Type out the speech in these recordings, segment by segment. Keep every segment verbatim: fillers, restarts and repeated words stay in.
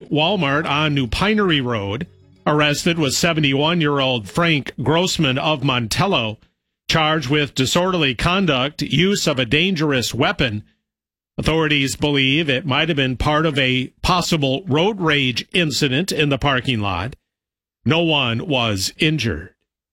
Walmart on New Pinery Road. Arrested was seventy-one-year-old Frank Grossman of Montello, charged with disorderly conduct, use of a dangerous weapon. Authorities believe it might have been part of a possible road rage incident in the parking lot. No one was injured.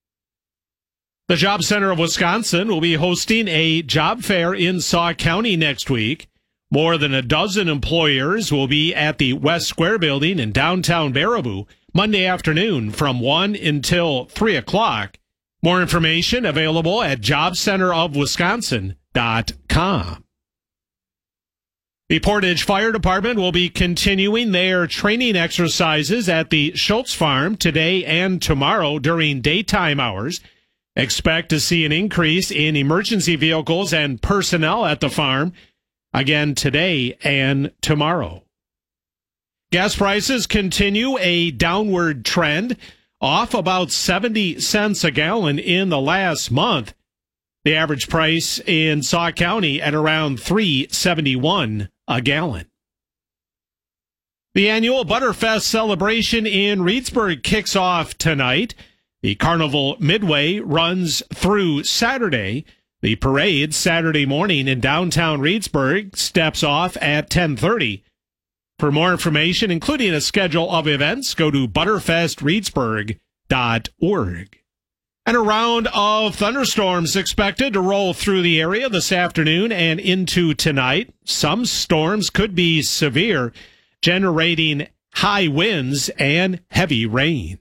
The Job Center of Wisconsin will be hosting a job fair in Sauk County next week. More than a dozen employers will be at the West Square Building in downtown Baraboo Monday afternoon from one until three o'clock. More information available at job center of wisconsin dot com. The Portage Fire Department will be continuing their training exercises at the Schultz Farm today and tomorrow during daytime hours. Expect to see an increase in emergency vehicles and personnel at the farm again today and tomorrow. Gas prices continue a downward trend, off about seventy cents a gallon in the last month. The average price in Sauk County at around three seventy-one a gallon. The annual Butterfest celebration in Reedsburg kicks off tonight. The Carnival Midway runs through Saturday. The parade Saturday morning in downtown Reedsburg steps off at ten thirty. For more information, including a schedule of events, go to butterfest reedsburg dot org. And a round of thunderstorms expected to roll through the area this afternoon and into tonight. Some storms could be severe, generating high winds and heavy rain.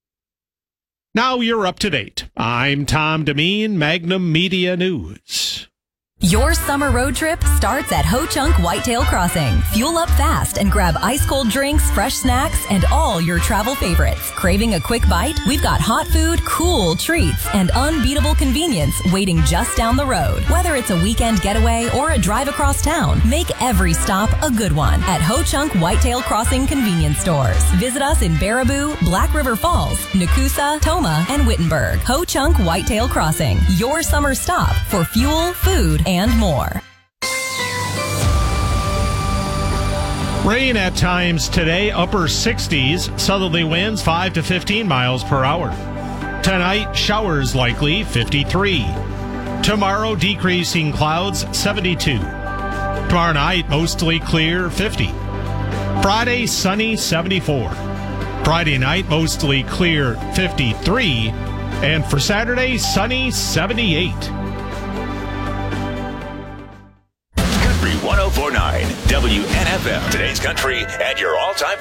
Now you're up to date. I'm Tom Demeen, Magnum Media News. Your summer road trip starts at Ho Chunk Whitetail Crossing. Fuel up fast and grab ice-cold drinks, fresh snacks, and all your travel favorites. Craving a quick bite? We've got hot food, cool treats, and unbeatable convenience waiting just down the road. Whether it's a weekend getaway or a drive across town, make every stop a good one at Ho Chunk Whitetail Crossing convenience stores. Visit us in Baraboo, Black River Falls, Nakusa, Toma, and Wittenberg. Ho Chunk Whitetail Crossing, your summer stop for fuel, food, and more. Rain at times today, upper sixties, southerly winds five to fifteen miles per hour. Tonight, showers likely, fifty-three. Tomorrow, decreasing clouds, seventy-two. Tomorrow night, mostly clear, fifty. Friday, sunny, seventy-four. Friday night, mostly clear, fifty-three. And for Saturday, sunny, seventy-eight. one oh four point nine W N F M, today's country and your all-time